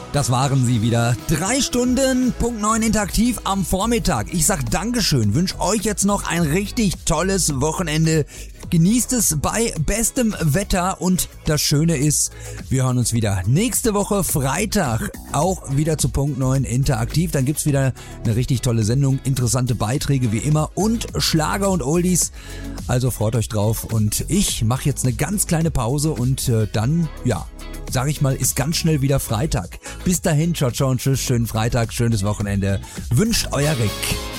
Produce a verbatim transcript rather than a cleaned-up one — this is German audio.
Das waren sie wieder. Drei Stunden, Punkt neun interaktiv am Vormittag. Ich sag Dankeschön, wünsche euch jetzt noch ein richtig tolles Wochenende. Genießt es bei bestem Wetter und das Schöne ist, wir hören uns wieder nächste Woche Freitag auch wieder zu Punkt neun interaktiv. Dann gibt's wieder eine richtig tolle Sendung, interessante Beiträge wie immer und Schlager und Oldies. Also freut euch drauf und ich mache jetzt eine ganz kleine Pause und äh, dann, ja, sag ich mal, ist ganz schnell wieder Freitag. Bis dahin, ciao, ciao und tschüss, schönen Freitag, schönes Wochenende. Wünscht euer Rick.